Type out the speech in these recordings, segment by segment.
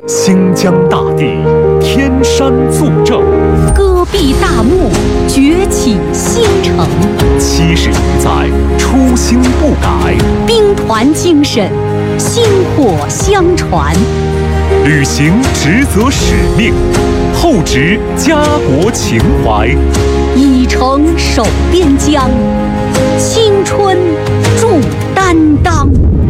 新疆大地，天山作证； 戈壁大漠，崛起新城。 70余载，初心不改； 兵团精神，薪火相传。 履行职责使命，厚植家国情怀。 以诚守边疆，青春铸担当。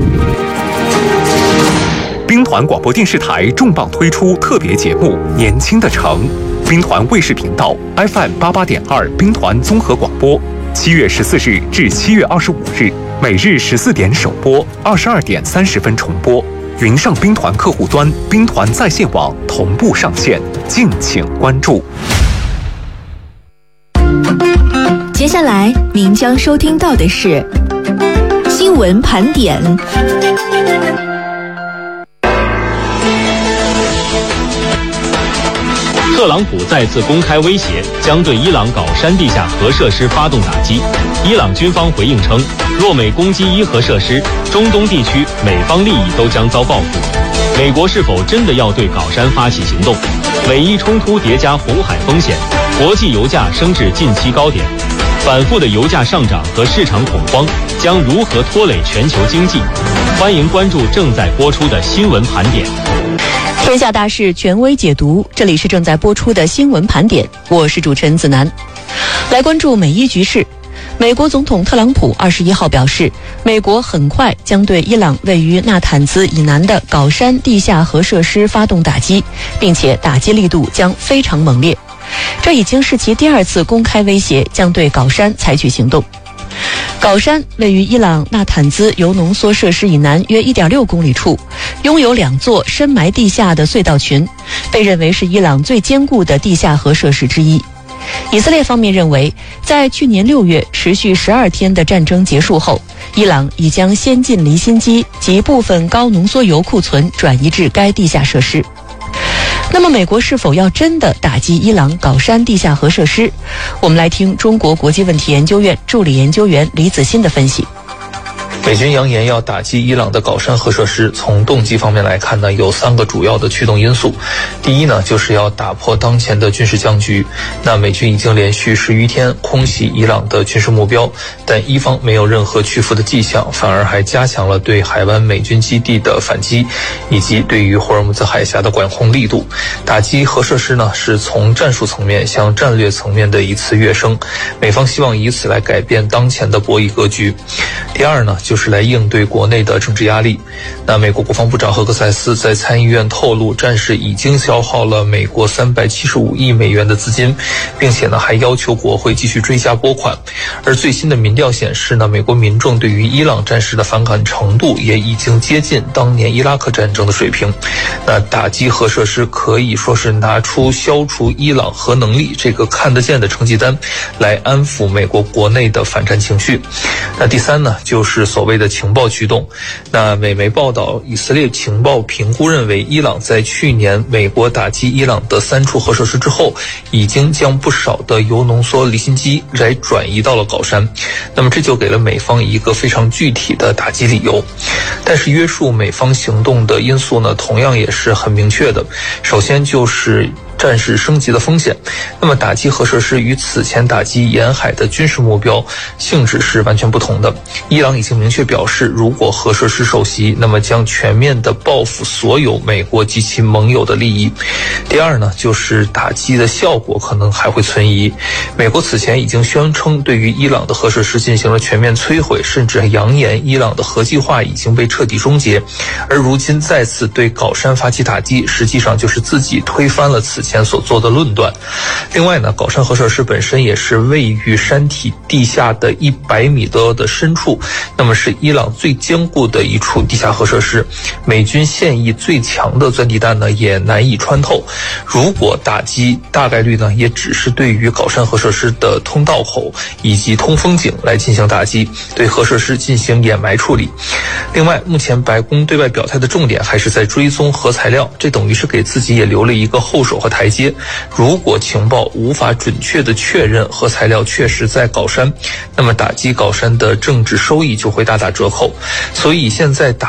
兵团广播电视台重磅推出特别节目《年轻的城》，兵团卫视频道 FM88.2兵团综合广播，7月14日至7月25日，每日14点首播，22点30分重播。云上兵团客户端、兵团在线网同步上线，敬请关注。 接下来您将收听到的是新闻盘点。 特朗普再次公开威胁，将对伊朗搞山地下核设施发动打击。伊朗军方回应称，若美攻击伊核设施，中东地区美方利益都将遭报复。美国是否真的要对搞山发起行动？美伊冲突叠加红海风险，国际油价升至近期高点。反复的油价上涨和市场恐慌将如何拖累全球经济？欢迎关注正在播出的新闻盘点。 天下大事权威解读，这里是正在播出的新闻盘点，我是主持人子楠。来关注美伊局势。美国总统特朗普21号表示，美国很快将对伊朗位于纳坦兹以南的搞山地下核设施发动打击，并且打击力度将非常猛烈。这已经是其第2次公开威胁将对搞山采取行动。搞山位于伊朗纳坦兹铀浓缩设施以南约 1.6 公里处，拥有2座深埋地下的隧道群，被认为是伊朗最坚固的地下核设施之一。以色列方面认为，在去年6月持续12天的战争结束后，伊朗已将先进离心机及部分高浓缩铀库存转移至该地下设施。那么美国是否要真的打击伊朗搞山地下核设施？我们来听中国国际问题研究院助理研究员李子欣的分析。 美军扬言要打击伊朗的搞山核设施，从动机方面来看呢，有3个主要的驱动因素。第一呢，就是要打破当前的军事僵局。那美军已经连续10余天空袭伊朗的军事目标，但伊方没有任何屈服的迹象，反而还加强了对海湾美军基地的反击，以及对于霍尔木兹海峡的管控力度。打击核设施呢，是从战术层面向战略层面的一次跃升，美方希望以此来改变当前的博弈格局。第二呢，就是来应对国内的政治压力。那美国国防部长赫克塞斯在参议院透露，战事已经消耗了美国375亿美元的资金，并且呢还要求国会继续追加拨款。而最新的民调显示呢，美国民众对于伊朗战事的反感程度也已经接近当年伊拉克战争的水平。那打击核设施可以说是拿出消除伊朗核能力这个看得见的成绩单，来安抚美国国内的反战情绪。那第三呢，就是所谓的情报驱动。那美媒报道，以色列情报评估认为，伊朗在去年美国打击伊朗的3处核设施之后，已经将不少的铀浓缩离心机来转移到了搞山。那么这就给了美方一个非常具体的打击理由。但是约束美方行动的因素呢，同样也是很明确的。首先就是战事升级的风险。那么打击核设施与此前打击沿海的军事目标性质是完全不同的。伊朗已经明确表示，如果核设施受袭，那么将全面的报复所有美国及其盟友的利益。第二呢，就是打击的效果可能还会存疑。美国此前已经宣称对于伊朗的核设施进行了全面摧毁，甚至扬言伊朗的核计划已经被彻底终结。而如今再次对搞山发起打击，实际上就是自己推翻了此前所做的论断。另外呢，搞山核设施本身也是位于山体地下的100米多的深处，那么是伊朗最坚固的一处地下核设施，美军现役最强的钻地弹呢也难以穿透。如果打击，大概率呢也只是对于搞山核设施的通道口以及通风井来进行打击，对核设施进行掩埋处理。另外，目前白宫对外表态的重点还是在追踪核材料，这等于是给自己也留了一个后手和台阶。如果情报无法准确的确认核材料确实在搞山，那么打击搞山的政治收益就会大打折扣。所以现在打